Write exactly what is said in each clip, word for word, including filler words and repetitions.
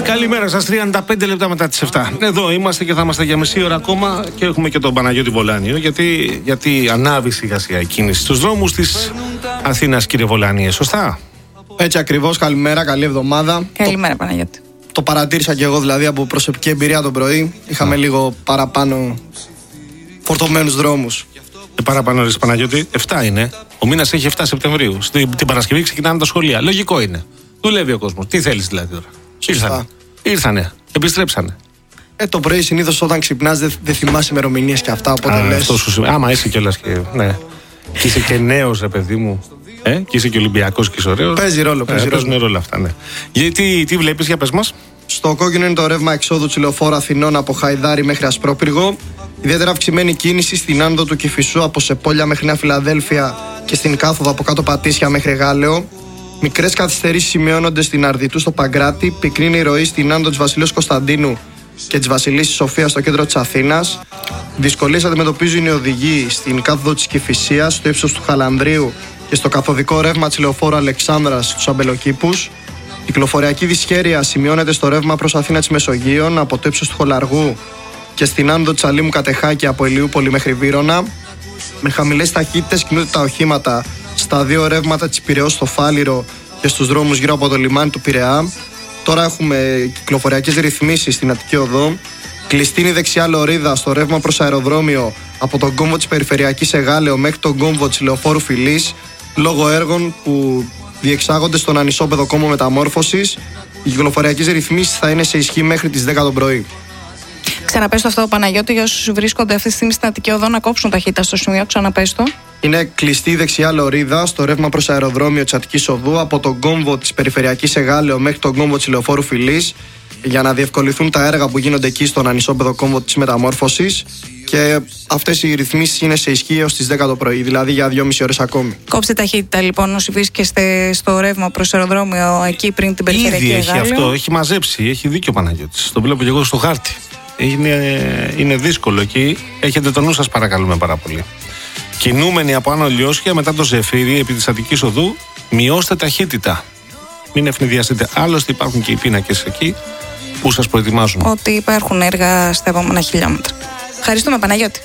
Καλημέρα σας, τριάντα πέντε λεπτά μετά τις επτά. Εδώ είμαστε και θα είμαστε για μισή ώρα ακόμα και έχουμε και τον Παναγιώτη Βολάνιο. Γιατί, γιατί ανάβει σιγά σιγά η κίνηση στους δρόμους της Αθήνας, κύριε Βολάνιε, σωστά? Έτσι ακριβώς, καλημέρα, καλή εβδομάδα. Καλημέρα, το, Παναγιώτη. Το παρατήρησα και εγώ δηλαδή από προσωπική εμπειρία το πρωί. Είχαμε yeah. λίγο παραπάνω φορτωμένους δρόμους. Και παραπάνω, ρε Παναγιώτη, επτά είναι. Ο μήνας έχει επτά Σεπτεμβρίου. Στην, την Παρασκευή ξεκινάνε τα σχολεία. Λογικό είναι. Δουλεύει ο κόσμος. Τι θέλεις δηλαδή τώρα? Ήρθανε. Ήρθανε. Επιστρέψανε. Ε, το πρωί συνήθως όταν ξυπνάς δεν δε θυμάσαι ημερομηνίες και αυτά. Οπότε Α, λες. Αυτό σου σημαίνει. Άμα είσαι κιόλας και. Ναι. Και είσαι και νέος, ρε παιδί μου. Ε, και είσαι και Ολυμπιακός και είσαι ωραίος. Παίζει ρόλο. Παίζει ε, ρόλο. ρόλο αυτά, ναι. Γιατί τι βλέπεις, για πες μας. Στο κόκκινο είναι το ρεύμα εξόδου της λεωφόρου Αθηνών από Χαϊδάρι μέχρι Ασπρόπυργο. Ιδιαίτερα αυξημένη κίνηση στην άνοδο του Κηφισού από Σεπόλια μέχρι Νέα Φιλαδέλφια και στην κάθοδο από κάτω Πατήσια μέχρι Γάλεο. Μικρές καθυστερήσεις σημειώνονται στην Αρδιτού στο Παγκράτη. Πυκνή ροή στην άνοδο της Βασιλείου Κωνσταντίνου και της Βασιλίσσης Σοφίας στο κέντρο της Αθήνας. Δυσκολίες αντιμετωπίζουν οι οδηγοί στην κάθοδο της Κηφισίας, στο ύψος του Χαλανδρίου και στο καθοδικό ρεύμα της λεωφόρου Αλεξάνδρας στους Αμπελοκήπους. Κυκλοφοριακή δυσχέρεια σημειώνεται στο ρεύμα προς Αθήνα της Μεσογείων από το ύψος του Χολαργού και στην άνοδο της Αλήμου Κατεχάκη από Ηλιούπολη μέχρι Βύρωνα. Με χαμηλές ταχύτητες κινούνται τα οχήματα στα δύο ρεύματα της Πειραιώς στο Φάληρο και στους δρόμους γύρω από το λιμάνι του Πειραιά. Τώρα έχουμε κυκλοφοριακές ρυθμίσεις στην Αττική Οδό. Κλειστή είναι η δεξιά λωρίδα στο ρεύμα προς αεροδρόμιο από τον κόμβο της Περιφερειακής Εγάλεο μέχρι τον κόμβο της Λεωφόρου Φιλής λόγω έργων που διεξάγονται στον ανισόπεδο κόμβο μεταμόρφωσης. Οι κυκλοφοριακές ρυθμίσεις θα είναι σε ισχύ μέχρι τις δέκα το πρωί. Ξαναπες το αυτό, Παναγιώτη, για όσους βρίσκονται αυτή τη στιγμή στην Αττική Οδό να κόψουν ταχύτητα στο σημείο. Ξαναπες το. Είναι κλειστή η δεξιά λωρίδα στο ρεύμα προς αεροδρόμιο της Αττικής Οδού από τον κόμβο της Περιφερειακής Εγάλεο μέχρι τον κόμβο της Λεωφόρου Φιλής για να διευκολυθούν τα έργα που γίνονται εκεί στον ανισόπεδο κόμβο της μεταμόρφωσης. Και αυτές οι ρυθμίσεις είναι σε ισχύ έως τις δέκα το πρωί, δηλαδή για δυόμιση ώρες ακόμη. Κόψτε ταχύτητα λοιπόν όσοι βρίσκεστε στο ρεύμα προς αεροδρόμιο εκεί πριν την Περιφερειακή Ήδη Εγάλεο. έχει αυτό, έχει μαζέψει, έχει δίκιο ο Παναγιώτης. Το βλέπω και εγώ στο χάρτη. Είναι, είναι δύσκολο εκεί. Έχετε το νου σας, παρακαλούμε πάρα πολύ. Κινούμενοι από Άνω Λιώσια μετά το Ζεφύρι επί της Αττικής Οδού, μειώστε ταχύτητα. Μην ευνηδιαστείτε. Άλλωστε υπάρχουν και οι πίνακες εκεί που σας προετοιμάζουν. Ότι υπάρχουν έργα στα επόμενα χιλιόμετρα. Ευχαριστούμε, Παναγιώτη.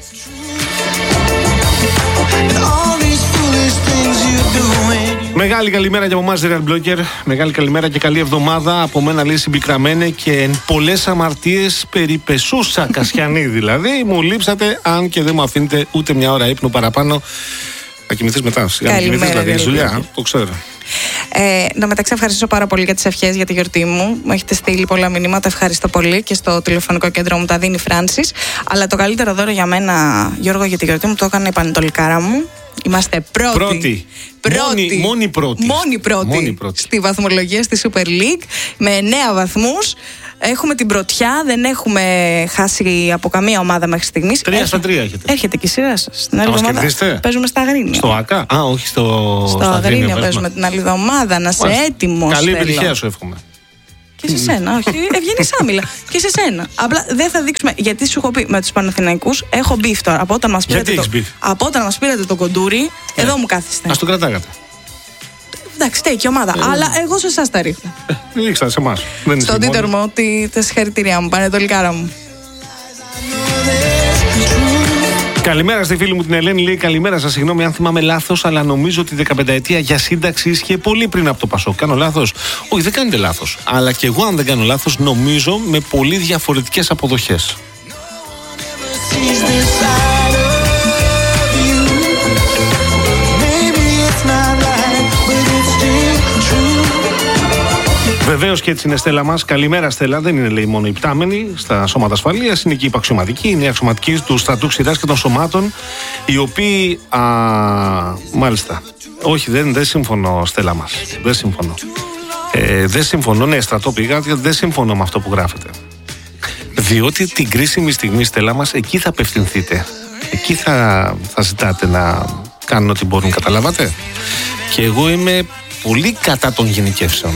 Μεγάλη καλημέρα για από εμάς, Real Blogger. Μεγάλη καλημέρα και καλή εβδομάδα. Από μένα λέει συμπικραμένε και πολλές αμαρτίες περιπεσούσα Κασιανή δηλαδή. Μου λείψατε, αν και δεν μου αφήνετε ούτε μια ώρα ύπνο παραπάνω. Θα κοιμηθείς μετά. Καλημέρα, δηλαδή, έχεις δουλειά, το ξέρω. Ε, να μεταξύ ευχαριστήσω πάρα πολύ για τις ευχές για τη γιορτή μου. Μου έχετε στείλει πολλά μηνύματα, ευχαριστώ πολύ. Και στο τηλεφωνικό κέντρο μου τα δίνει η Φράνσις. Αλλά το καλύτερο δώρο για μένα, Γιώργο, για τη γιορτή μου το έκανε η πανετολικάρα μου. Είμαστε πρώτοι. Πρώτη. Πρώτη. Μόνη, μόνη πρώτη. Μόνη πρώτη. Μόνη πρώτη. Στη βαθμολογία στη Super League με εννέα βαθμούς. Έχουμε την πρωτιά, δεν έχουμε χάσει από καμία ομάδα μέχρι στιγμής. Τρία στα τρία έχετε. Έρχεται και η σειρά σας. Στην άλλη μας εβδομάδα κερδίσετε? Παίζουμε στα Αγρίνια. Στο ΑΚΑ. Α, όχι στο. Στο Αγρίνια παίζουμε την άλλη εβδομάδα. Να είσαι έτοιμος. Καλή θέλω. επιτυχία σου εύχομαι. Και σε σένα, όχι. Ευγενής άμυλα. Και σε σένα. Απλά δεν θα δείξουμε. Γιατί σου έχω πει με τους Παναθηναϊκούς, έχω μπιφ τώρα. Από όταν μας πήρατε, το... Από όταν μας πήρατε το κοντούρι, yeah. εδώ μου κάθεστε. Ας το κρατάγατε. Εντάξει, στέκει η ομάδα. Ε, αλλά εγώ σε εσάς τα ρίχνω. Ρίξα σε εμάς. Στον Τίτερ μου, τα συγχαρητήριά μου, πανετολικάρα μου. Καλημέρα στη φίλη μου την Ελένη. Λέει καλημέρα σας. Συγγνώμη αν θυμάμαι λάθος, αλλά νομίζω ότι η δεκαπενταετία για σύνταξη ίσχυε πολύ πριν από το Πασόκ. Κάνω λάθος? Όχι, δεν κάνετε λάθος. Αλλά και εγώ, αν δεν κάνω λάθος, νομίζω με πολύ διαφορετικές αποδοχές. Βεβαίως και έτσι είναι, Στέλλα μας. Καλημέρα, Στέλλα. Δεν είναι, λέει, μόνο οι πτάμενοι στα σώματα ασφαλείας. Είναι και οι υπαξιωματικοί, είναι οι αξιωματικοί του στρατού Ξηράς και των σωμάτων, οι οποίοι. Α, μάλιστα. Όχι, δεν, δεν συμφωνώ, Στέλλα μας. Δεν συμφωνώ. Ε, δεν συμφωνώ, ναι, στρατό πήγα, δεν συμφωνώ με αυτό που γράφετε. Διότι την κρίσιμη στιγμή, Στέλλα μας, εκεί θα απευθυνθείτε. Εκεί θα, θα ζητάτε να κάνουν ό,τι μπορούν, καταλάβατε. Και εγώ είμαι πολύ κατά των γενικεύσεων.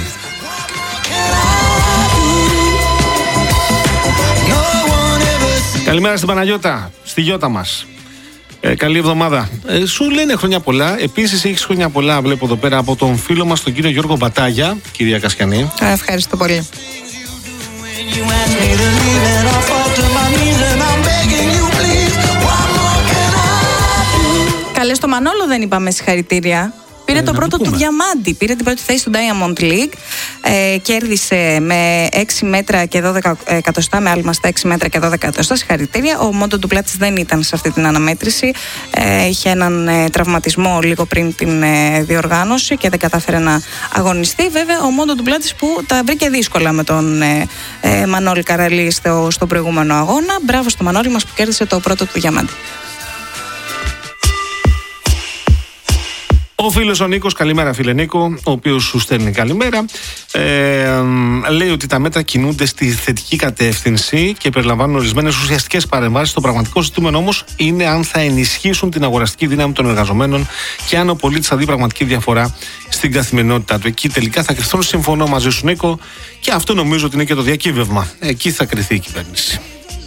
Καλημέρα στην Παναγιώτα, στη Γιώτα μας. Ε, καλή εβδομάδα. Ε, σου λένε χρόνια πολλά. Επίσης έχεις χρόνια πολλά, βλέπω εδώ πέρα, από τον φίλο μας τον κύριο Γιώργο Μπατάγια, κυρία Κασιανή. Ε, ευχαριστώ πολύ. Καλέ, στο Μανόλο δεν είπαμε συγχαρητήρια. Πήρε ε, το πρώτο του διαμάντι. Πήρε την πρώτη θέση στο Diamond League. Ε, κέρδισε με έξι μέτρα και δώδεκα εκατοστά, με άλμα στα έξι μέτρα και δώδεκα εκατοστά. Συγχαρητήρια. Ο Μόντο Ντουπλάτης δεν ήταν σε αυτή την αναμέτρηση. Ε, είχε έναν ε, τραυματισμό λίγο πριν την ε, διοργάνωση και δεν κατάφερε να αγωνιστεί. Βέβαια, ο Μόντο Ντουπλάτης που τα βρήκε δύσκολα με τον ε, ε, Μανώλη Καραλή στο, στο προηγούμενο αγώνα. Μπράβο στο Μανώλη μας που κέρδισε το πρώτο του διαμάντι. Ο φίλος ο Νίκος, καλημέρα φίλε Νίκο, ο οποίος σου στέλνει καλημέρα. Ε, λέει ότι τα μέτρα κινούνται στη θετική κατεύθυνση και περιλαμβάνουν ορισμένες ουσιαστικές παρεμβάσεις. Το πραγματικό ζητούμενο όμως είναι αν θα ενισχύσουν την αγοραστική δύναμη των εργαζομένων και αν ο πολίτης θα δει πραγματική διαφορά στην καθημερινότητά του. Εκεί τελικά θα κρυφθούν. Συμφωνώ μαζί σου, Νίκο, και αυτό νομίζω ότι είναι και το διακύβευμα. Εκεί θα κρυθεί η κυβέρνηση.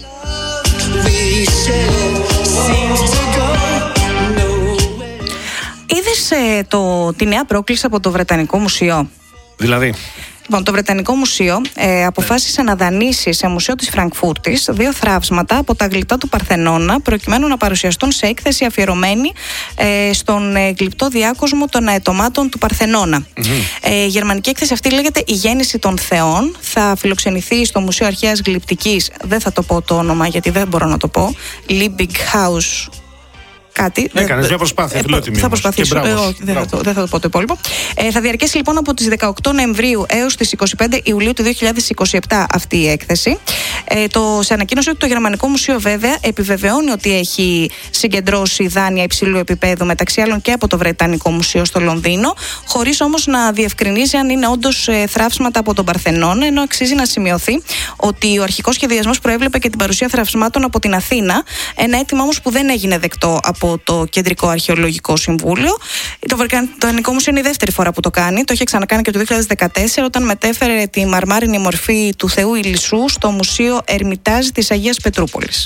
Είδες ε, το, τη νέα πρόκληση από το Βρετανικό Μουσείο? Δηλαδή? Λοιπόν, το Βρετανικό Μουσείο ε, αποφάσισε να δανείσει σε μουσείο της Φραγκφούρτης δύο θράψματα από τα γλυπτά του Παρθενώνα, προκειμένου να παρουσιαστούν σε έκθεση αφιερωμένη ε, στον ε, γλυπτό διάκοσμο των αετωμάτων του Παρθενώνα. Mm-hmm. Ε, η γερμανική έκθεση αυτή λέγεται «Η γέννηση των θεών». Θα φιλοξενηθεί στο Μουσείο Αρχαίας Γλυπτικής, δεν θα το πω το όνομα γιατί δεν μπορώ να το πω, Liebig House. Κάτι. Έκανες μια προσπάθεια, ε, φιλότιμη. Θα προσπαθήσω. Ε, όχι, δεν, θα το, δεν θα το πω το υπόλοιπο. Ε, θα διαρκέσει λοιπόν από τις δεκαοκτώ Νοεμβρίου έως τις είκοσι πέντε Ιουλίου του δύο χιλιάδες είκοσι επτά αυτή η έκθεση. Ε, το, σε ανακοίνωση ότι το Γερμανικό Μουσείο βέβαια επιβεβαιώνει ότι έχει συγκεντρώσει δάνεια υψηλού επίπεδου μεταξύ άλλων και από το Βρετανικό Μουσείο στο Λονδίνο, χωρίς όμως να διευκρινίζει αν είναι όντως ε, θράψματα από τον Παρθενώνα, ενώ αξίζει να σημειωθεί ότι ο αρχικός σχεδιασμός προέβλεπε και την παρουσία θραψμάτων από την Αθήνα. Ένα αίτημα όμως που δεν έγινε δεκτό από από το Κεντρικό Αρχαιολογικό Συμβούλιο. Το Βρετανικό Μουσείο είναι η δεύτερη φορά που το κάνει. Το είχε ξανακάνει και το δύο χιλιάδες δεκατέσσερα όταν μετέφερε τη μαρμάρινη μορφή του Θεού Ηλισσού στο Μουσείο Ερμητάζ της Αγίας Πετρούπολης.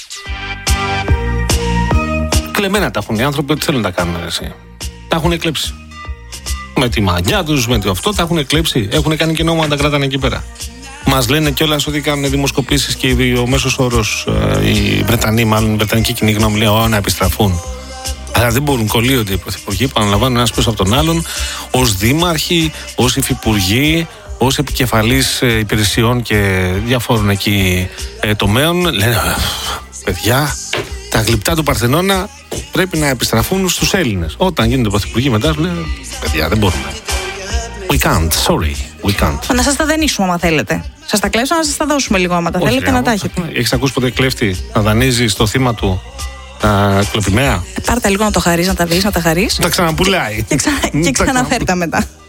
Κλεμμένα τα έχουν οι άνθρωποι, τι θέλουν να τα κάνουν εσύ. Τα έχουν εκλέψει. Με τη μαγιά τους, με το αυτό, τα έχουν εκλέψει. Έχουν κάνει και νόμο να τα κρατάνε εκεί πέρα. Μας λένε κιόλας ότι κάνουν δημοσκοπήσεις και ο μέσος όρος, οι Βρετανοί, μάλλον η Βρετανική κοινή γνώμη, λέει να επιστραφούν. Αλλά δεν μπορούν, κολλείονται οι πρωθυπουργοί, επαναλαμβάνουν ένας πίσω από τον άλλον, ως δήμαρχοι, ως υφυπουργοί, ως επικεφαλής υπηρεσιών και διαφόρων εκεί τομέων. Λένε, παιδιά, τα γλυπτά του Παρθενώνα πρέπει να επιστραφούν στους Έλληνες. Όταν γίνονται πρωθυπουργοί μετά, λένε, παιδιά, δεν μπορούμε. We can't, sorry, we can't. Να σας τα δανείσουμε άμα θέλετε. Σας τα κλέψω να σας τα δώσουμε λίγο άμα τα Όχι, θέλετε να τα έχετε. Έχεις ακούσει ποτέ κλέφτη να δανείζει στο θύμα του τα κλοπημαία? Ε, πάρτε λίγο να το χαρείς, να τα βρεις, να τα χαρείς. Τα ξαναπουλάει. Και, ξα... και ξαναφέρτα μετά.